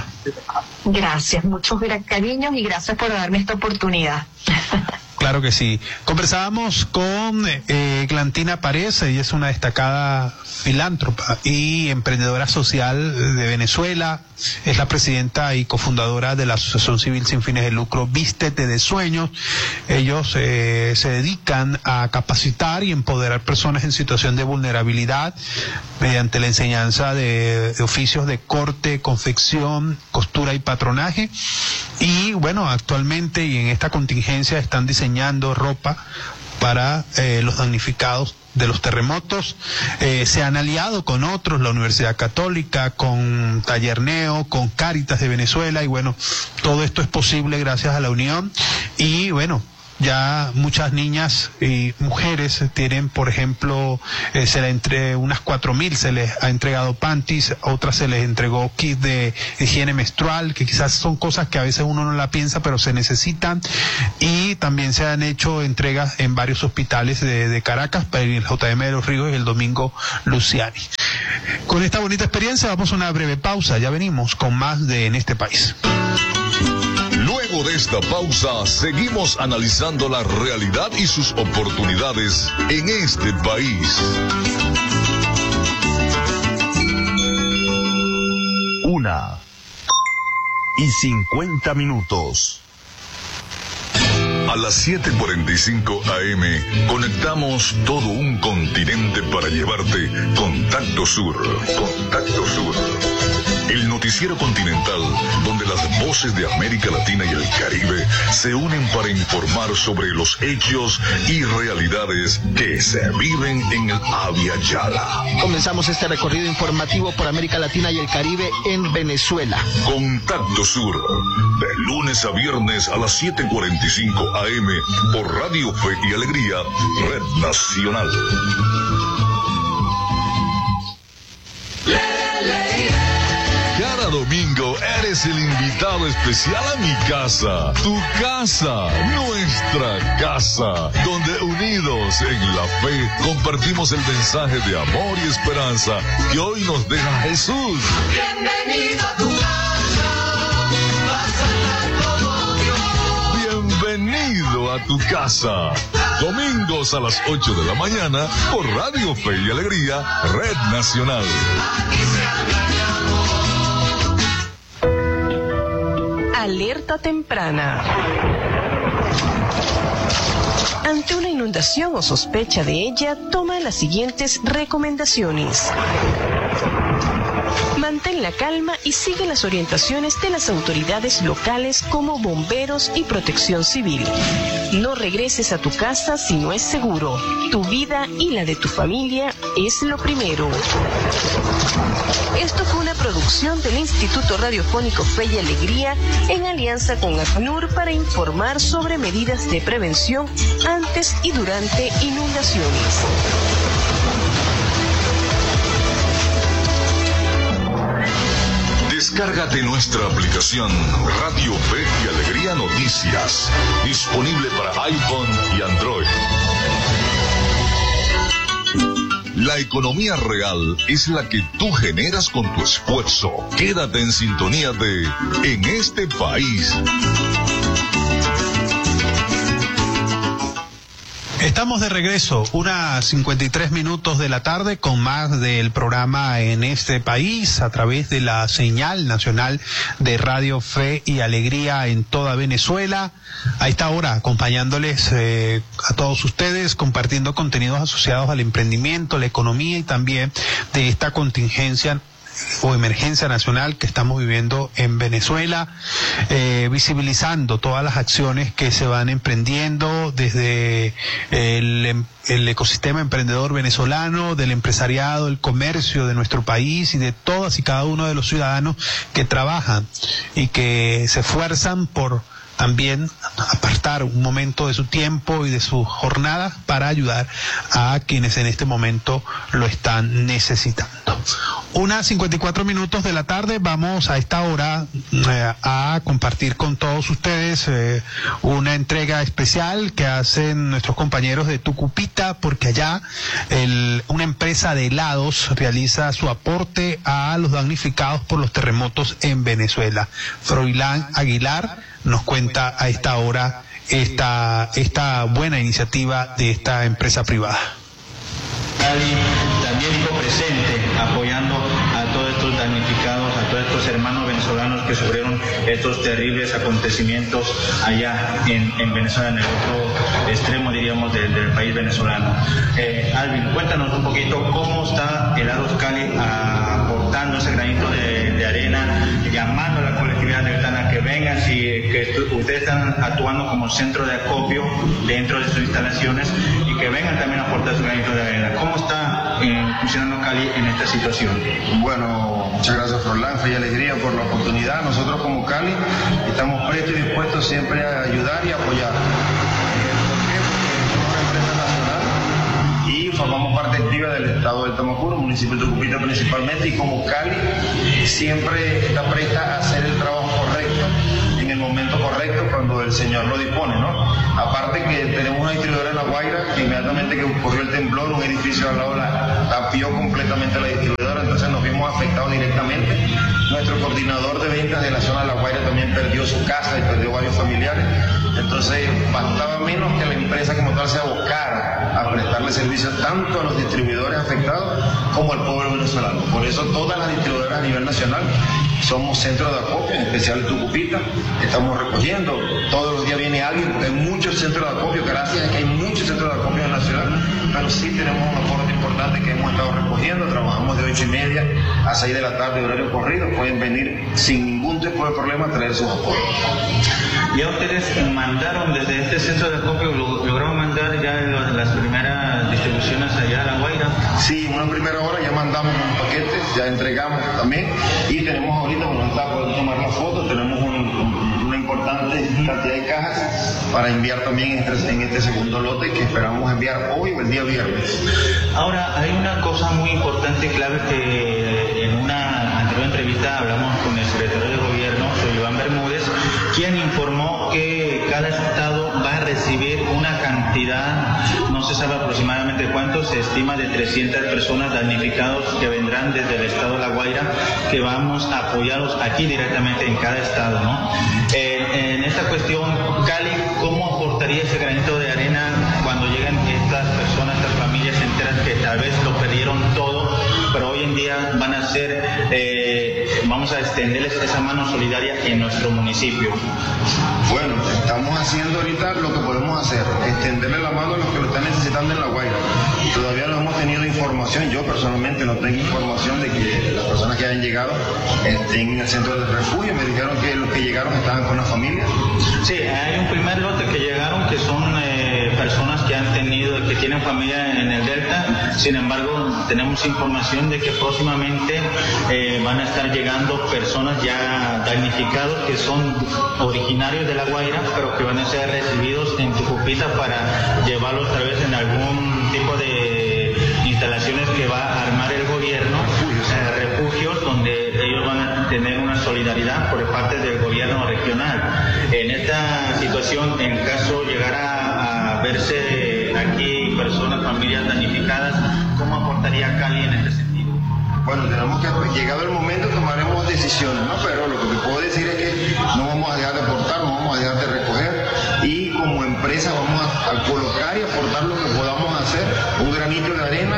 Gracias, muchos cariños y gracias por darme esta oportunidad. Claro que sí. Conversábamos con eh, Eglantina Párez. Ella es una destacada filántropa y emprendedora social de Venezuela. Es la presidenta y cofundadora de la Asociación Civil Sin Fines de Lucro Vístete de Sueños. Ellos eh, se dedican a capacitar y empoderar personas en situación de vulnerabilidad mediante la enseñanza de, de oficios de corte, confección, costura y patronaje. Y bueno, actualmente y en esta contingencia están diseñando ropa para eh, los damnificados de los terremotos. Eh, se han aliado con otros, la Universidad Católica, con Taller Neo, con Cáritas de Venezuela, y bueno, todo esto es posible gracias a la unión. Y bueno, ya muchas niñas y mujeres tienen, por ejemplo, eh, se les entre unas cuatro mil se les ha entregado panties, otras se les entregó kit de higiene menstrual, que quizás son cosas que a veces uno no la piensa, pero se necesitan. Y también se han hecho entregas en varios hospitales de, de Caracas, para el J M de los Ríos y el Domingo Luciani. Con esta bonita experiencia vamos a una breve pausa, ya venimos con más de En este país. Luego de esta pausa, seguimos analizando la realidad y sus oportunidades en este país. Una y cincuenta minutos. A las siete cuarenta y cinco A M conectamos todo un continente para llevarte Contacto Sur. Contacto Sur. El noticiero continental donde las voces de América Latina y el Caribe se unen para informar sobre los hechos y realidades que se viven en el Abya Yala. Comenzamos este recorrido informativo por América Latina y el Caribe en Venezuela. Contacto Sur, de lunes a viernes a las siete cuarenta y cinco A M por Radio Fe y Alegría, Red Nacional. Cada domingo eres el invitado especial a mi casa, tu casa, nuestra casa, donde unidos en la fe compartimos el mensaje de amor y esperanza que hoy nos deja Jesús. Bienvenido a tu casa, pásala como Dios. Bienvenido a tu casa. Domingos a las ocho de la mañana por Radio Fe y Alegría, Red Nacional. Alerta temprana. Ante una inundación o sospecha de ella, toma las siguientes recomendaciones. Mantén la calma y sigue las orientaciones de las autoridades locales como bomberos y protección civil. No regreses a tu casa si no es seguro. Tu vida y la de tu familia es lo primero. Esto fue una producción del Instituto Radiofónico Fe y Alegría en alianza con ACNUR para informar sobre medidas de prevención antes y durante inundaciones. Descárgate nuestra aplicación Radio Fe y Alegría Noticias, disponible para iPhone y Android. La economía real es la que tú generas con tu esfuerzo. Quédate en sintonía de En este país. Estamos de regreso, unas cincuenta y tres minutos de la tarde, con más del programa En este país, a través de la señal nacional de Radio Fe y Alegría en toda Venezuela. A esta hora, acompañándoles eh, a todos ustedes, compartiendo contenidos asociados al emprendimiento, la economía y también de esta contingencia o emergencia nacional que estamos viviendo en Venezuela, eh, visibilizando todas las acciones que se van emprendiendo desde el, el ecosistema emprendedor venezolano, del empresariado, el comercio de nuestro país y de todas y cada uno de los ciudadanos que trabajan y que se esfuerzan por también apartar un momento de su tiempo y de su jornada para ayudar a quienes en este momento lo están necesitando. Unas cincuenta y cuatro minutos de la tarde, vamos a esta hora eh, a compartir con todos ustedes eh, una entrega especial que hacen nuestros compañeros de Tucupita, porque allá el, una empresa de helados realiza su aporte a los damnificados por los terremotos en Venezuela. Froilán Aguilar nos cuenta a esta hora esta, esta buena iniciativa de esta empresa privada. También estuvo presente apoyando a todos estos damnificados, a todos estos hermanos venezolanos que sufrieron estos terribles acontecimitos allá en, en Venezuela, en el otro extremo, diríamos, del, del país venezolano. Eh, Alvin, cuéntanos un poquito cómo está Helados Cali aportando ese granito de, de de arena, llamando a la colectividad deltana que vengan, si que ustedes están actuando como centro de acopio dentro de sus instalaciones y que vengan también a aportar su granito de arena. ¿Cómo está eh, funcionando Cali en esta situación? Bueno, muchas gracias Forlán, Fe y Alegría por la oportunidad. Nosotros como Cali estamos prestos y dispuestos siempre a ayudar y apoyar. Formamos parte activa del estado del Tamacuro, municipio de Tucupita principalmente, y como Cali siempre está presta a hacer el trabajo correcto en el momento correcto cuando el Señor lo dispone, ¿no? Aparte que tenemos una distribuidora en La Guaira que inmediatamente que ocurrió el temblor, un edificio al lado la tapió completamente la distribuidora, entonces nos vimos afectados directamente. Nuestro coordinador de ventas de la zona de La Guaira también perdió su casa y perdió varios familiares, entonces bastaba menos que la empresa como tal se abocara a prestarle servicio tanto a los distribuidores afectados como al pueblo venezolano. Por eso todas las distribuidoras a nivel nacional somos centros de acopio, en especial Tucupita, estamos recogiendo, todos los días viene alguien, porque hay muchos centros de acopio, gracias a que hay muchos centros de acopio en la ciudad, pero sí tenemos un aporte importante que hemos estado recogiendo, trabajamos de ocho y media a seis de la tarde, horario corrido, pueden venir sin ningún tipo de problema a traer sus aportes. Ya ustedes mandaron desde este centro de acopio, lograron mandar ya las primeras distribuciones allá a La Guaira. Sí, una primera hora ya mandamos unos paquetes, ya entregamos también y tenemos ahorita, bueno, está por tomar las fotos, tenemos un, un, una importante cantidad de cajas para enviar también en este, en este segundo lote que esperamos enviar hoy o el día viernes. Ahora, hay una cosa muy importante y clave que en una anterior entrevista hablamos con el secretario de Gobierno, soy Iván Bermúdez, quien informó que cada estado va a recibir una cantidad, no se sabe aproximadamente cuánto, se estima de trescientas personas damnificados que vendrán desde el estado de La Guaira, que vamos a apoyarlos aquí directamente en cada estado, ¿no? Eh, en esta cuestión, Cali, ¿cómo aportaría ese granito de arena cuando llegan estas personas, estas familias enteras que tal vez lo perdieron todo, pero hoy en día van a ser, eh, vamos a extenderles esa mano solidaria en nuestro municipio? Bueno, estamos haciendo ahorita lo que podemos hacer, extenderle la mano a los que lo están necesitando en La Guaira. Todavía no hemos tenido información, yo personalmente no tengo información de que las personas que hayan llegado estén en el centro de refugio. Me dijeron que los que llegaron estaban con la familia. Sí, hay un primer lote que llegaron que son eh, personas que han tenido, que tienen familia en el Delta. Sin embargo, tenemos información de que próximamente eh, van a estar llegando personas ya damnificados que son originarios de La Guaira, pero que van a ser recibidos en Tucupita para llevarlos tal vez en algún tipo de instalaciones que va a armar el gobierno, eh, refugios donde ellos van a tener una solidaridad por parte del gobierno regional. En esta situación, en caso llegara a verse aquí personas, familias damnificadas, ¿cómo aportaría Cali en este sentido? Bueno, tenemos que, llegado el momento, tomaremos decisiones, ¿no? Pero lo que te puedo decir es que no vamos a dejar de aportar, no vamos a dejar de recoger y como empresa vamos a, a colocar y aportar lo que podamos hacer, un granito de arena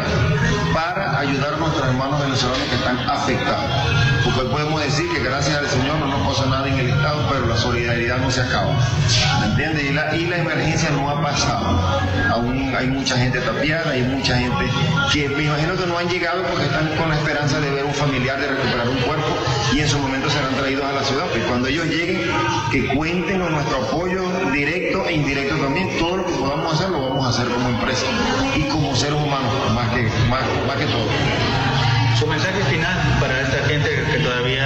para ayudar a nuestros hermanos venezolanos que están afectados. Porque hoy podemos decir que gracias al Señor no nos pasa nada en el Estado, pero la solidaridad no se acaba, ¿me entiendes? Y la, y la emergencia no ha pasado. Aún hay mucha gente tapiada, hay mucha gente que me imagino que no han llegado porque están con la esperanza de ver un familiar, de recuperar un cuerpo y en su momento serán traídos a la ciudad. Pues cuando ellos lleguen, que cuenten con nuestro apoyo directo e indirecto también. Todo lo que podamos hacer lo vamos a hacer como empresa y como seres humanos, más que, más, más que todo. Su mensaje final para esta gente que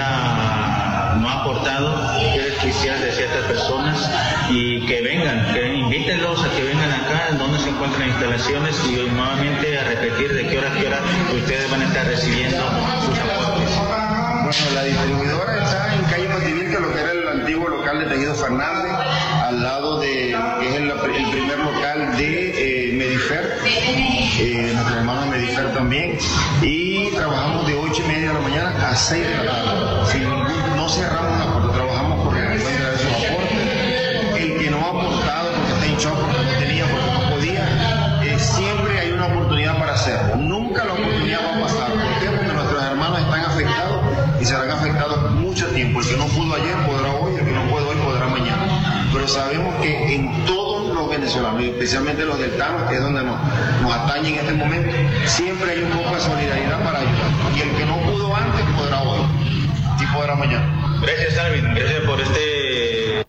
todavía no ha aportado, ¿qué quisiera decir a estas personas? Y que vengan, que invítenlos a que vengan acá, donde se encuentran instalaciones, y nuevamente a repetir de qué hora a qué hora ustedes van a estar recibiendo sus aportes. Bueno, la distribuidora está en calle Mativilca, lo que era el antiguo local de Tejido Fernández, al lado de, que es el, el primer local de eh, Medifer, eh, nuestros hermanos de Medifer también, y trabajamos de ocho y media de la mañana a seis de la tarde. Sin ningún, no cerramos la puerta, trabajamos porque nos pueden traer sus aportes. El que no ha aportado porque está en shock, porque no tenía, porque no podía, eh, siempre hay una oportunidad para hacerlo. Nunca la oportunidad va a pasar. ¿Por qué? Porque nuestros hermanos están afectados y serán afectados mucho tiempo. El que no pudo ayer podrá hoy, el que no puede hoy podrá mañana. Pero sabemos que en todos los venezolanos, y especialmente los deltanos, que es donde nos, nos atañe en este momento, siempre hay un poco de solidaridad para ayudar. Y el que no pudo antes podrá hoy. Y equipo de la mañana. Gracias, Alvin. Gracias por este...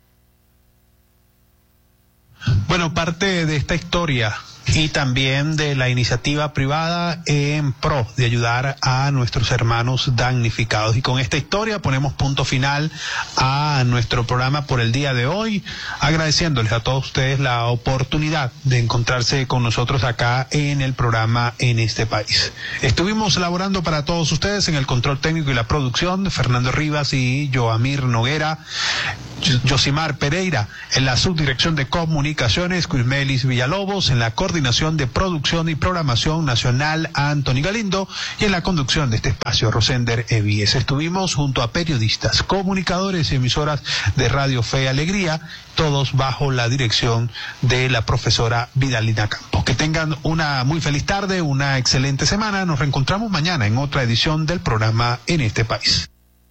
Bueno, parte de esta historia y también de la iniciativa privada en pro de ayudar a nuestros hermanos damnificados. Y con esta historia ponemos punto final a nuestro programa por el día de hoy, agradeciéndoles a todos ustedes la oportunidad de encontrarse con nosotros acá en el programa En este País. Estuvimos elaborando para todos ustedes en el control técnico y la producción, Fernando Rivas y Joamir Noguera, Yosimar Pereira, en la subdirección de comunicaciones, Crismelis Villalobos, en la coordinación de producción y programación nacional, Anthony Galindo, y en la conducción de este espacio, Rosender Evíes. Estuvimos junto a periodistas, comunicadores y emisoras de Radio Fe y Alegría, todos bajo la dirección de la profesora Vidalina Campos. Que tengan una muy feliz tarde, una excelente semana. Nos reencontramos mañana en otra edición del programa En este País.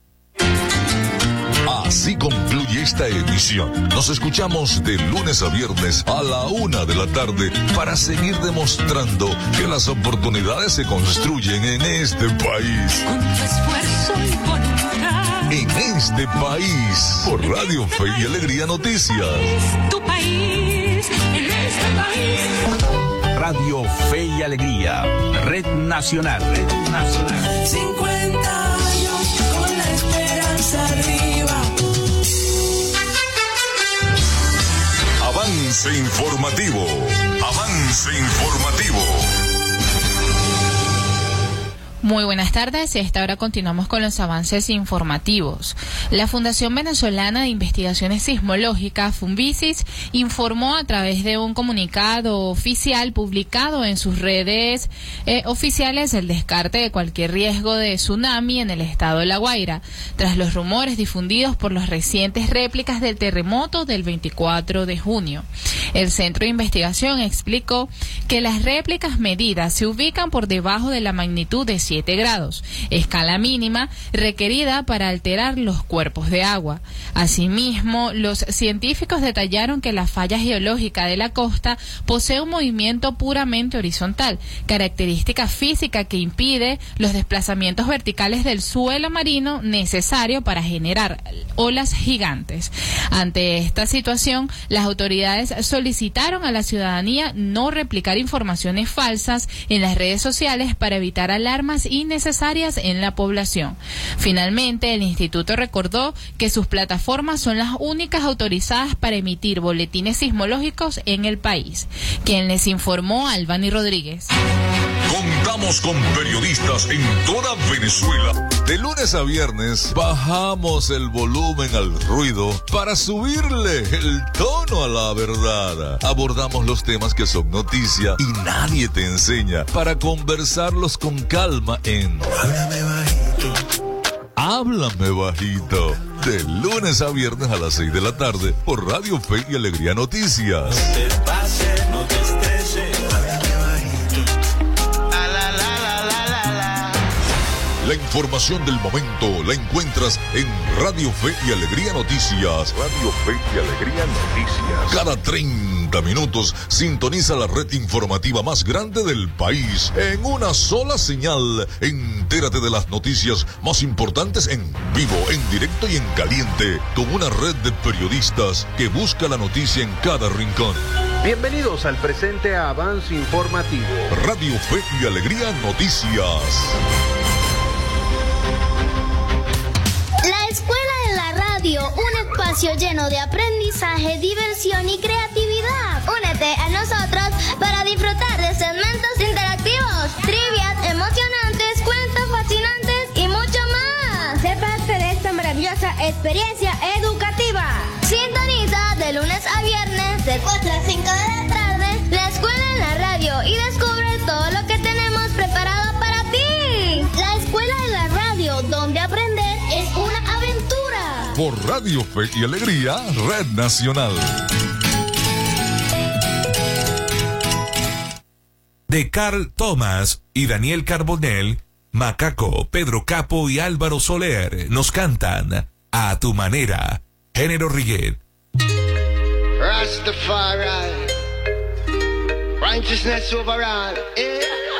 Así concluye esta emisión. Nos escuchamos de lunes a viernes a la una de la tarde para seguir demostrando que las oportunidades se construyen en este país. Con tu esfuerzo y voluntad. En este país, por Radio Fe y Alegría Noticias. Tu país, en este país. Radio Fe y Alegría, Red Nacional, Red Nacional. cincuenta años con la esperanza arriba. Avance informativo. Avance informativo. Muy buenas tardes, y a esta hora continuamos con los avances informativos. La Fundación Venezolana de Investigaciones Sismológicas, Funvisis, informó a través de un comunicado oficial publicado en sus redes eh, oficiales el descarte de cualquier riesgo de tsunami en el estado de La Guaira, tras los rumores difundidos por las recientes réplicas del terremoto del veinticuatro de junio. El Centro de Investigación explicó que las réplicas medidas se ubican por debajo de la magnitud de siete grados, escala mínima requerida para alterar los cuerpos de agua. Asimismo, los científicos detallaron que la falla geológica de la costa posee un movimiento puramente horizontal, característica física que impide los desplazamientos verticales del suelo marino necesario para generar olas gigantes. Ante esta situación, las autoridades solicitaron a la ciudadanía no replicar informaciones falsas en las redes sociales para evitar alarmas innecesarias en la población. Finalmente, el instituto recordó que sus plataformas son las únicas autorizadas para emitir boletines sismológicos en el país. Quien les informó, Albany Rodríguez. Contamos con periodistas en toda Venezuela. De lunes a viernes bajamos el volumen al ruido para subirle el tono a la verdad. Abordamos los temas que son noticia y nadie te enseña, para conversarlos con calma en Háblame Bajito. Háblame Bajito. De lunes a viernes a las seis de la tarde por Radio Fe y Alegría Noticias. No te pases, no te estreses. Háblame bajito. La, la, la, la, la, la, la. La información del momento la encuentras en Radio Fe y Alegría Noticias. Radio Fe y Alegría Noticias. Cada treinta minutos sintoniza la red informativa más grande del país en una sola señal. Entérate de las noticias más importantes en vivo, en directo y en caliente, con una red de periodistas que busca la noticia en cada rincón. Bienvenidos al presente avance informativo. Radio Fe y Alegría Noticias. La Escuela de la Radio, un espacio lleno de aprendizaje, diversión y creatividad. Únete a nosotros para disfrutar de segmentos interactivos, trivias emocionantes, cuentos fascinantes y mucho más. Sé parte de esta maravillosa experiencia educativa. Sintoniza de lunes a viernes de cuatro a cinco de la tarde la Escuela en la Radio y descubre todo lo que tenemos preparado para ti. La Escuela de la Radio, donde aprender es una aventura. Por Radio Fe y Alegría, Red Nacional. De Carl Thomas y Daniel Carbonell, Macaco, Pedro Capo y Álvaro Soler nos cantan A tu manera, género reggae. Rastafari, righteousness overall, yeah.